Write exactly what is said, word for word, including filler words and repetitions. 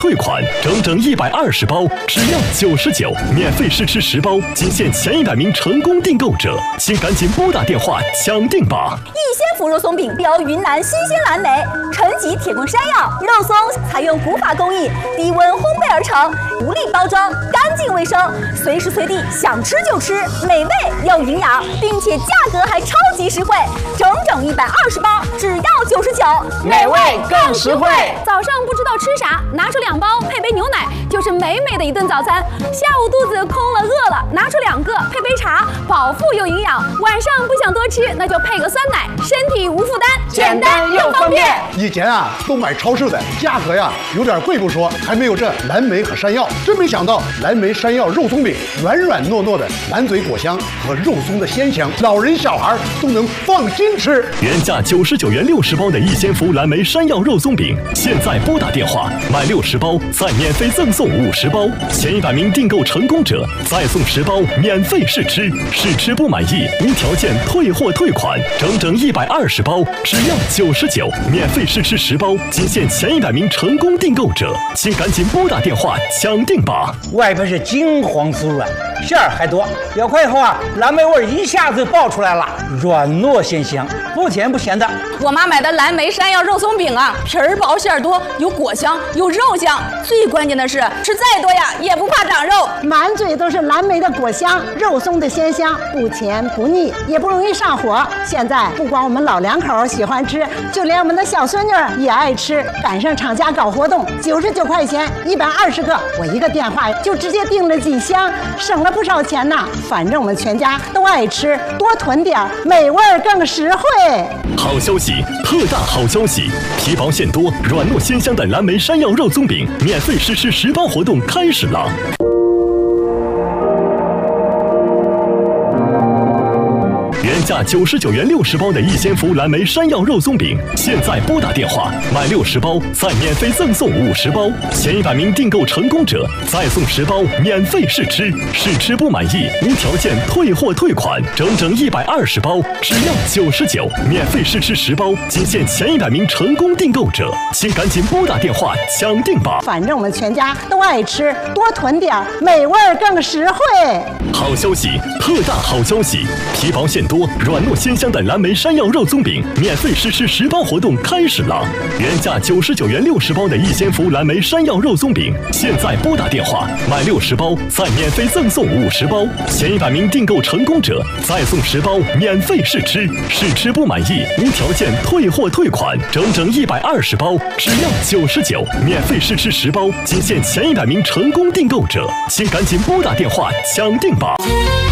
退款，整整一百二十包，只要九十九，免费试吃十包，仅限前一百名成功订购者，请赶紧拨打电话抢定吧！ 逸仙福肉松饼标云南新鲜蓝莓，陈吉铁棍山药肉松，采用古法工艺，低温烘焙而成，独立包装，干净卫生，随时随地想吃就吃，美味又营养，并且价格还超级实惠，整整一百二十包，只要九十九， 美味更实惠。 早上不知道吃啥，拿出两包配杯牛奶，就是美美的一顿早餐。下午肚子空了饿了，拿出两个配杯茶，饱腹又营养。晚上不想多吃，那就配个酸奶，身体无负担， 简单又方便。 以前啊，都买超市的，价格呀有点贵不说，还没有这蓝莓和山药。真没想到，蓝莓山药肉松饼，软软糯糯的蓝嘴果香和肉松的鲜香，老人小孩都能放心吃。 原价九十九元六十包的逸仙福蓝莓山药肉松饼，现在拨打电话买六十包，再免费赠送五十包，前一百名订购成功者再送十包免费试吃，试吃不满意无条件退货退款，整整一百二十包，只要九十九，免费试吃十包，仅限前一百名成功订购者，请赶紧拨打电话抢定吧！ 外边是金黄酥软，馅儿还多，咬开以后啊，蓝莓味一下子爆出来了，软糯鲜香，不甜不咸的。 我妈买的蓝莓山药肉松饼啊，皮儿薄馅儿多，有果香，有肉香，最关键的是吃再多呀也不怕长肉， 满嘴都是蓝莓的果香，肉松的鲜香，不甜不腻，也不容易上火。现在不光我们老两口喜欢吃，就连我们的小孙女也爱吃。赶上厂家搞活动，九十九块钱一百二十个，我一个电话就直接订了几箱，省了不少钱呢。反正我们全家都爱吃，多囤点，美味更实惠。 好消息，特大好消息！皮薄馅多、软糯鲜香的蓝莓山药肉松饼免费试吃十包活动开始了。原价九十九元六十包的逸仙福蓝莓山药肉松饼，现在拨打电话买六十包，再免费赠送五十包，前一百名订购成功者再送十包免费试吃，试吃不满意无条件退货退款，整整一百二十包，只要九十九，免费试吃十包，仅限前一百名成功订购者，请赶紧拨打电话抢定吧！ 反正我们全家都爱吃，多囤点，美味更实惠。 好消息，特大好消息！皮薄馅多、软糯鲜香的蓝莓山药肉松饼免费试吃十包活动开始了。原价九十九元六十包的逸仙福蓝莓山药肉松饼，现在拨打电话买六十包，再免费赠送五十包，前一百名订购成功者再送十包免费试吃，试吃不满意无条件退货退款，整整一百二十包，只要九十九，免费试吃十包，仅限前一百名成功订购者，请赶紧拨打电话抢定吧！